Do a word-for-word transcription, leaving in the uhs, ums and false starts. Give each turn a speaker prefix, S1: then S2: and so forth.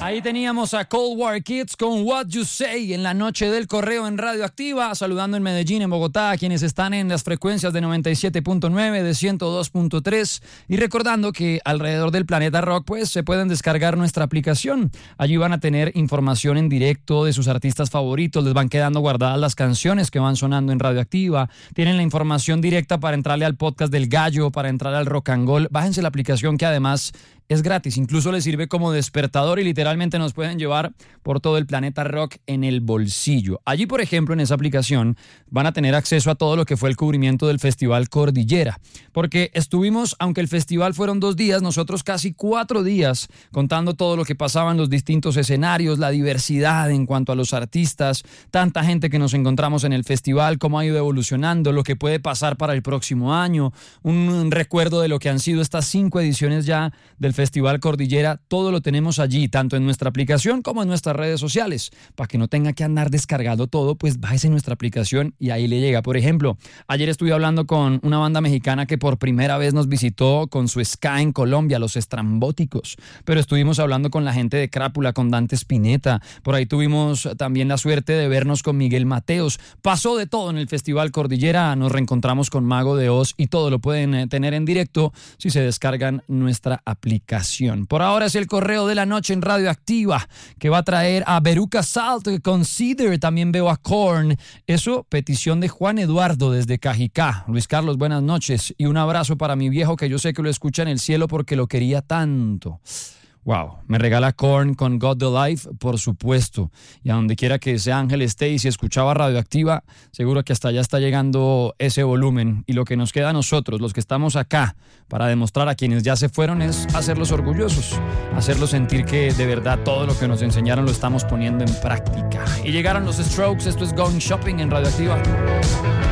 S1: Ahí teníamos a Cold War Kids con What You Say en la noche del correo en Radioactiva, saludando en Medellín, en Bogotá, a quienes están en las frecuencias de noventa y siete punto nueve, de ciento dos punto tres, y recordando que alrededor del planeta rock pues se pueden descargar nuestra aplicación. Allí van a tener información en directo de sus artistas favoritos, les van quedando guardadas las canciones que van sonando en Radioactiva, tienen la información directa para entrarle al podcast del Gallo, para entrar al Rock and Roll. Bájense la aplicación, que además es gratis, incluso les sirve como despertador y literalmente nos pueden llevar por todo el planeta rock en el bolsillo. Allí, por ejemplo, en esa aplicación van a tener acceso a todo lo que fue el cubrimiento del Festival Cordillera, porque estuvimos, aunque el festival fueron dos días, nosotros casi cuatro días contando todo lo que pasaba en los distintos escenarios, la diversidad en cuanto a los artistas, tanta gente que nos encontramos en el festival, cómo ha ido evolucionando, lo que puede pasar para el próximo año, un recuerdo de lo que han sido estas cinco ediciones ya del Festival Cordillera. Todo lo tenemos allí, tanto en nuestra aplicación como en nuestras redes sociales. Para que no tenga que andar descargando todo, pues bájese en nuestra aplicación y ahí le llega. Por ejemplo, ayer estuve hablando con una banda mexicana que por primera vez nos visitó con su ska en Colombia, Los Estrambóticos, pero estuvimos hablando con la gente de Crápula, con Dante Spinetta. Por ahí tuvimos también la suerte de vernos con Miguel Mateos. Pasó de todo en el Festival Cordillera, nos reencontramos con Mago de Oz y todo lo pueden tener en directo si se descargan nuestra aplicación. Por ahora es el correo de la noche en Radioactiva, que va a traer a Veruca Salt, Consider, también veo a Korn. Eso, petición de Juan Eduardo desde Cajicá. Luis Carlos, buenas noches y un abrazo para mi viejo, que yo sé que lo escucha en el cielo porque lo quería tanto. Wow, me regala Korn con God the Life, por supuesto. Y a donde quiera que ese ángel esté, y si escuchaba Radioactiva, seguro que hasta allá está llegando ese volumen. Y lo que nos queda a nosotros, los que estamos acá, para demostrar a quienes ya se fueron, es hacerlos orgullosos, hacerlos sentir que de verdad todo lo que nos enseñaron lo estamos poniendo en práctica. Y llegaron los Strokes, esto es Going Shopping en Radioactiva.